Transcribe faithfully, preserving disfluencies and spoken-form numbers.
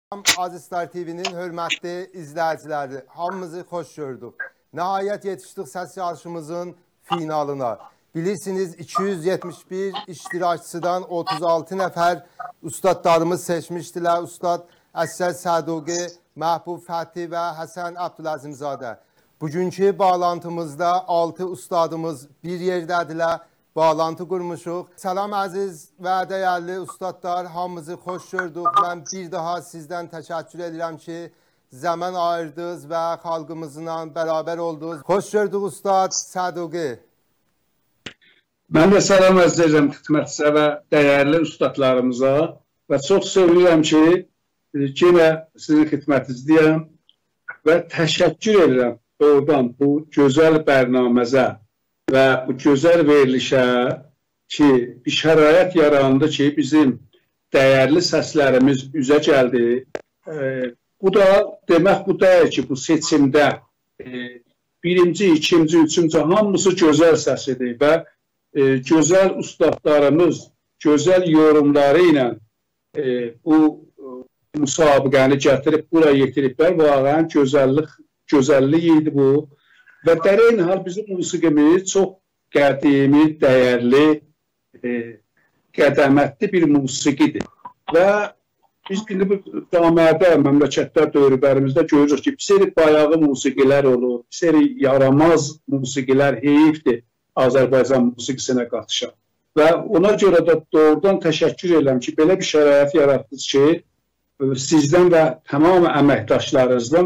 Azizlar T V'nin hörmətli izləyiciləri, hamımızı xoş gördük. Nəhayət yetişdik səs yarışımızın finalına. Bilirsiniz iki yüz yetmiş bir iştirakçıdan otuz altı nəfər ustadlarımız seçmişdilər. Ustad Əsgər Səduqi, Məhbub Fəthi və Həsən Abdülazimzadə. Bugünkü bağlantımızda altı ustadımız bir yerdədirlər. Bağlantı qurmuşuq. Salam əziz və dəyərli ustadlar, hamımızı xoş gördük. Mən bir daha sizdən təşəkkür edirəm ki, zaman ayırdınız və xalqımızla bərabər oldunuz. Xoş gördük ustad Səduqi. Mən də salam əzizəm xidmətçisə və dəyərli ustadlarımıza və çox sevinirəm ki, yenə sizin xidmətinizdəyəm və təşəkkür edirəm oradan bu gözəl bərnaməzə və bu gözəl verilişə ki, bir şərait yarandı ki, bizim dəyərli səslərimiz üzə gəldi. E, bu da demək bu deyil ki, bu seçimdə e, birinci, ikinci, üçüncü hamısı gözəl səsidir və e, gözəl ustadlarımız gözəl yorumları ilə e, bu e, müsabiqəni gətirib bura yetiriblər. Vağən gözəllik, gözəllik idi bu. Və dərəyin hal bizim musiqimiz çox qədimi, dəyərli, e, qədəmətli bir musiqidir. Və biz indi bu camiədə, məmləkətlər dövrbərimizdə görürük ki, bir seri bayağı musiqilər olur, bir seri yaramaz musiqilər heyifdir Azərbaycan musiqisinə qatışan. Və ona görə də doğrudan təşəkkür edirəm ki, belə bir şərait yaratdınız ki, sizdən və tamam əməkdaşlarınızdan